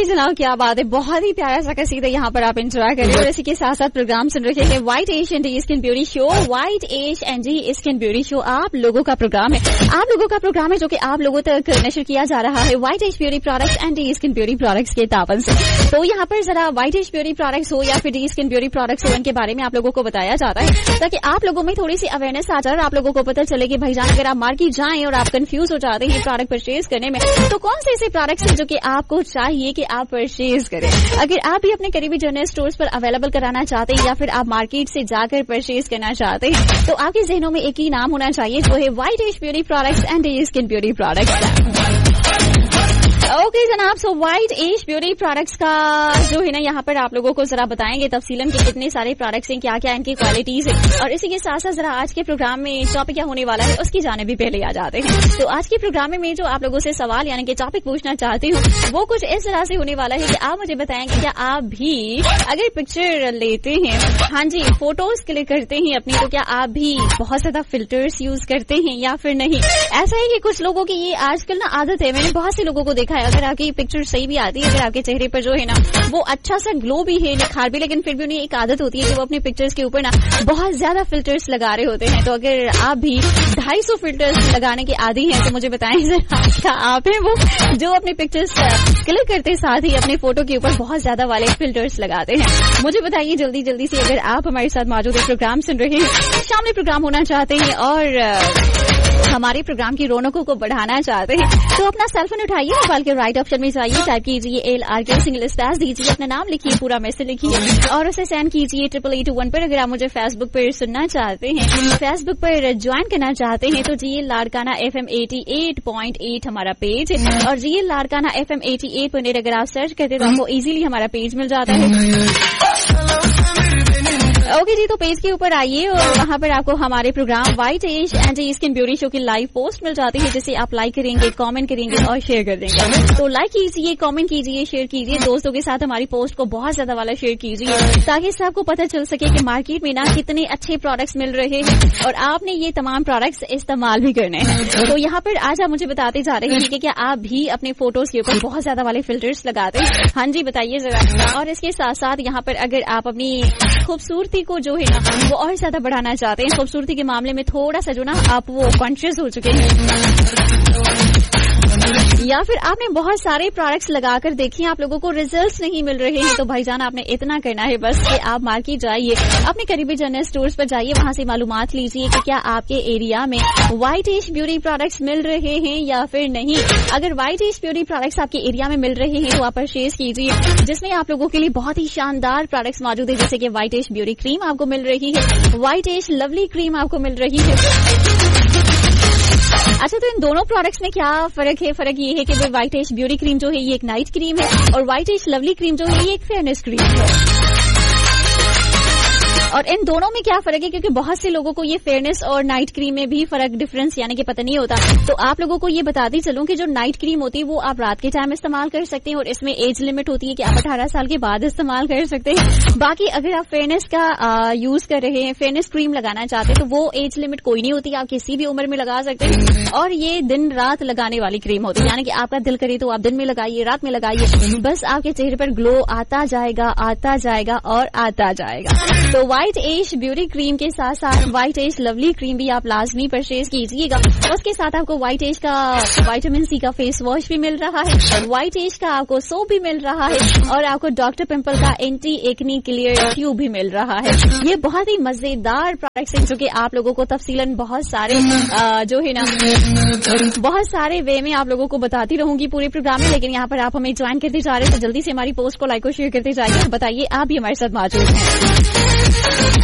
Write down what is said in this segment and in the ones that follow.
जनाब, क्या बात है, बहुत ही प्यारा सा कसीदा यहाँ पर आप एंजॉय करें और इसी के साथ साथ प्रोग्राम सुन रहे हैं white ash and skin beauty show. White ash and skin beauty show आप लोगों का प्रोग्राम है, जो कि आप लोगों तक नशर किया जा रहा है white ash beauty products and skin beauty products के तावन से। तो यहाँ पर जरा व्हाइट एश ब्यूटी प्रोडक्ट्स हो या फिर स्किन ब्यूटी प्रोडक्ट्स हो, इनके बारे में आप लोगों को बताया जाता है ताकि आप लोगों में थोड़ी सी अवेयरनेस आ जाए और आप लोगों को पता चले कि भाईजान अगर आप मार्केट जाएं और आप कंफ्यूज हो जाते हैं प्रोडक्ट परचेज करने में, तो कौन से ऐसे प्रोडक्ट्स हैं जो कि आपको चाहिए कि आप परचेज करें। अगर आप भी अपने करीबी जनरल स्टोर्स पर अवेलेबल कराना चाहते हैं या फिर आप मार्केट से जाकर परचेज करना चाहते हैं, तो आपके जहनों में एक ही नाम होना चाहिए, जो है white ash beauty products and skin beauty products. Okay जनाब, सो व्हाइट एश ब्यूटी प्रोडक्ट्स का जो है ना यहाँ पर आप लोगों को जरा बताएंगे तफसीलन के कितने सारे प्रोडक्ट्स हैं, क्या क्या इनकी क्वालिटीज है, और इसी के साथ साथ जरा आज के प्रोग्राम में टॉपिक क्या होने वाला है उसकी जाने भी पहले आ जाते हैं। तो आज के प्रोग्राम में जो आप लोगों से सवाल यानी कि टॉपिक पूछना चाहती हूँ वो कुछ इस तरह से होने वाला है कि आप मुझे बताएंगे क्या आप भी अगर पिक्चर लेते हैं, हाँ जी, फोटोज क्लिक करते हैं अपनी, तो क्या आप भी बहुत ज्यादा फिल्टर्स यूज करते हैं या फिर नहीं। ऐसा है कि कुछ लोगों की ये आजकल ना आदत है, मैंने बहुत से लोगों को देखा है, अगर आपकी पिक्चर सही भी आती है, अगर आपके चेहरे पर जो है ना वो अच्छा सा ग्लो भी है, निखार भी, लेकिन फिर भी उन्हें एक आदत होती है कि वो अपनी पिक्चर्स के ऊपर ना बहुत ज्यादा फिल्टर्स लगा रहे होते हैं। तो अगर आप भी 250 फिल्टर्स लगाने के आदी हैं तो मुझे बताएं जरा, क्या आप हैं वो जो अपने पिक्चर्स क्लिक करते साथ ही अपने फोटो के ऊपर बहुत ज्यादा वाले फिल्टर्स लगाते हैं। मुझे बताइए जल्दी जल्दी से, अगर आप हमारे साथ मौजूद है, प्रोग्राम सुन रहे हैं, शामिल प्रोग्राम होना चाहते हैं और हमारे प्रोग्राम की रौनकों को बढ़ाना चाहते हैं, तो अपना सेलफोन उठाइए, मोबाइल के राइट ऑप्शन में जाइए, टाइप कीजिए LRK सिंगल स्पेस दीजिए, अपना नाम लिखिए, पूरा मैसेज लिखिए और उसे सेंड कीजिए 8881 पर। अगर आप मुझे फेसबुक पर सुनना चाहते हैं, फेसबुक पर ज्वाइन करना चाहते हैं, तो GL लाड़काना FM 88.8 हमारा पेज है और GL लाड़काना FM 88.8 अगर आप सर्च करते तो आपको इजीली हमारा पेज मिल जाता है। ओके जी, तो पेज के ऊपर आइए और वहाँ पर आपको हमारे programme white ash and skin beauty show की लाइव पोस्ट मिल जाती है, जिसे आप लाइक करेंगे, कमेंट करेंगे और शेयर कर देंगे। तो लाइक कीजिए, कमेंट कीजिए, शेयर कीजिए, दोस्तों के साथ हमारी पोस्ट को बहुत ज्यादा वाला शेयर कीजिए ताकि सबको पता चल सके कि मार्केट में ना कितने अच्छे प्रोडक्ट्स मिल रहे हैं और आपने ये तमाम प्रोडक्ट्स इस्तेमाल भी करने हैं। तो यहाँ पर आज आप मुझे बताते जा रहे हैं कि क्या आप भी अपने फोटोज के ऊपर बहुत ज्यादा वाले फिल्टर्स लगाते हैं? हाँ जी, बताइए जरा। और इसके साथ साथ यहाँ पर अगर आप अपनी खूबसूरती को जो है ना वो और ज्यादा बढ़ाना चाहते हैं, खूबसूरती के मामले में थोड़ा सा जो ना आप वो कॉन्शियस हो चुके हैं या फिर आपने बहुत सारे प्रोडक्ट्स लगाकर देखे, आप लोगों को रिजल्ट्स नहीं मिल रहे हैं, तो भाईजान आपने इतना करना है बस कि आप मार्केट जाइए, अपने करीबी जनरल स्टोर्स पर जाइए, वहां से मालूमात लीजिए कि क्या आपके एरिया में व्हाइट एश ब्यूटी प्रोडक्ट्स मिल रहे हैं या फिर नहीं। अगर व्हाइट एश ब्यूटी प्रोडक्ट्स आपके एरिया में मिल रहे हैं तो आप परचेज कीजिए, जिसमें आप लोगों के लिए बहुत ही शानदार प्रोडक्ट्स मौजूद है, जैसे कि व्हाइट एश ब्यूटी क्रीम आपको मिल रही है, व्हाइट एश लवली क्रीम आपको मिल रही है। अच्छा, तो इन दोनों प्रोडक्ट्स में क्या फर्क है? फर्क ये है कि व्हाइट एश ब्यूटी क्रीम जो है ये एक नाइट क्रीम है और व्हाइट एश लवली क्रीम जो है ये एक फेयरनेस क्रीम है। और इन दोनों में क्या फर्क है, क्योंकि बहुत से लोगों को ये फेयरनेस और नाइट क्रीम में भी फर्क डिफरेंस यानी कि पता नहीं होता। तो आप लोगों को ये बताती चलूं कि जो नाइट क्रीम होती है वो आप रात के टाइम इस्तेमाल कर सकते हैं और इसमें एज लिमिट होती है कि आप 18 साल के बाद इस्तेमाल कर सकते हैं। बाकी अगर आप फेयरनेस का यूज कर रहे हैं, फेयरनेस क्रीम लगाना चाहते हैं, तो वो एज लिमिट कोई नहीं होती, आप किसी भी उम्र में लगा सकते हैं और ये दिन रात लगाने वाली क्रीम होती है, यानी कि आपका दिल करे तो आप दिन में लगाइए, रात में लगाइए, बस आपके चेहरे पर ग्लो आता जाएगा और आता जाएगा। तो व्हाइट एश ब्यूटी क्रीम के साथ साथ व्हाइट एश लवली क्रीम भी आप लाजमी परचेज कीजिएगा। उसके साथ आपको व्हाइट एश का विटामिन सी का फेस वॉश भी मिल रहा है, व्हाइट एश का आपको सोप भी मिल रहा है और आपको डॉक्टर पिंपल का एंटी एक्नी क्लियर ट्यूब भी मिल रहा है। ये बहुत ही मजेदार प्रोडक्ट्स हैं जो कि आप लोगों को तफसीलन बहुत सारे जो है ना बहुत सारे वे में आप लोगों को बताती रहूंगी पूरे प्रोग्राम में, लेकिन यहाँ पर आप हमें ज्वाइन करते जा रहे हैं तो जल्दी से हमारी पोस्ट को लाइक और शेयर करते जाइए। बताइए आप भी हमारे साथ मौजूद हैं।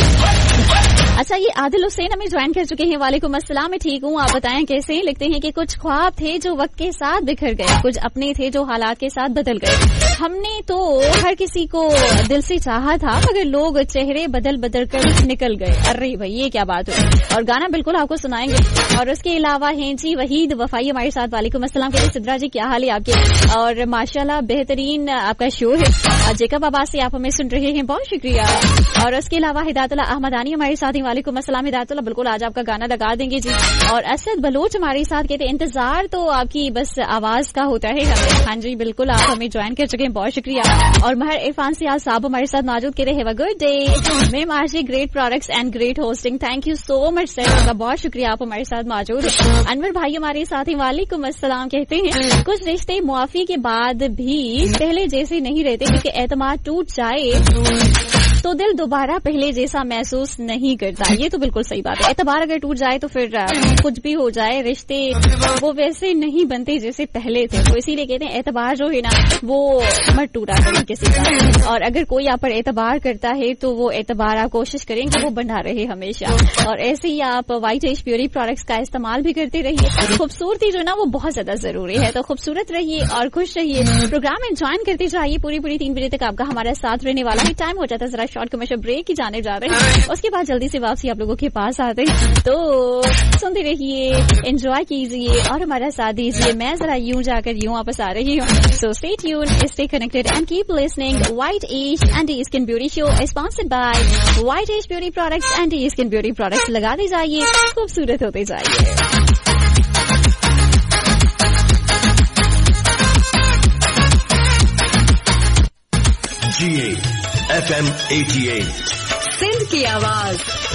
अच्छा, ये आदिल हुसैन हमें ज्वाइन कर चुके हैं। वालेकुम अस्सलाम, मैं ठीक हूँ, आप बताएं कैसे हैं? लिखते हैं कि कुछ ख्वाब थे जो वक्त के साथ बिखर गए, कुछ अपने थे जो हालात के साथ बदल गए। हमने तो हर किसी को दिल से चाहा था मगर लोग चेहरे बदल बदल कर निकल गए। अरे भाई ये क्या बात है। और गाना बिल्कुल आपको सुनाएंगे। और उसके अलावा हैं जी वहीद वफाई हमारे साथ। वालेकुम अस्सलाम, कहते सिद्रा जी क्या हाल है आपके? और माशाल्लाह बेहतरीन आपका शो है। जेकब आबाद से आप हमें सुन रहे हैं, बहुत शुक्रिया। और उसके अलावा हिदायतुल्लाह अहमदानी हमारे साथ ही। وعلیکم السلام ہدایت اللہ. بالکل آج آپ کا گانا لگا دیں گے جی. اور اسد بلوچ ہمارے ساتھ کہتے ہیں انتظار تو آپ کی بس آواز کا ہوتا ہے ہمیں. ہاں جی بالکل آپ ہمیں جوائن کر چکے ہیں, بہت شکریہ. اور مہر عرفان سیاض صاحب ہمارے ساتھ موجود کہتے ہیں have a good day ma'am آرجی, great products and great hosting. Thank you so مچ سر, آپ کا بہت شکریہ, آپ ہمارے ساتھ موجود ہیں. انور بھائی ہمارے ساتھ ہی وعلیکم السلام کہتے ہیں کچھ رشتے معافی کے بعد بھی پہلے جیسے نہیں رہتے کیونکہ اعتماد ٹوٹ جائے تو دل دوبارہ پہلے جیسا محسوس نہیں کرتا. یہ تو بالکل صحیح بات ہے. اعتبار اگر ٹوٹ جائے تو پھر کچھ بھی ہو جائے رشتے وہ ویسے نہیں بنتے جیسے پہلے تھے. تو اسی لیے کہتے ہیں اعتبار جو ہے نا وہ مت ٹوٹا کریں کسی کا. اور اگر کوئی آپ پر اعتبار کرتا ہے تو وہ اعتبار آپ کوشش کریں کہ وہ بنا رہے ہمیشہ. اور ایسے ہی آپ وائٹ ایج پیوری پروڈکٹس کا استعمال بھی کرتے رہیے. خوبصورتی جو نا وہ بہت زیادہ ضروری ہے, تو خوبصورت رہیے اور خوش رہیے. پروگرام انجوائن کرتے جائیے. پوری 3 بجے تک آپ کا ہمارا ساتھ رہنے والا ہے. ٹائم ہو جاتا ہے ذرا شارٹ کمرشل بریک کی جانے جا رہے ہیں, اس کے بعد جلدی سے واپسی آپ لوگوں کے پاس آتے ہیں. تو سنتے رہیے, انجوائے کیجیے اور ہمارا ساتھ دیجیے. میں ذرا یوں جا کر یوں واپس آ رہی ہوں. So stay tune, stay connected and keep listening. White age and skin beauty show sponsored by white age beauty products and skin beauty products. لگاتے جائیے, خوبصورت ہوتے جائیے. FM 88 سندھ کی آواز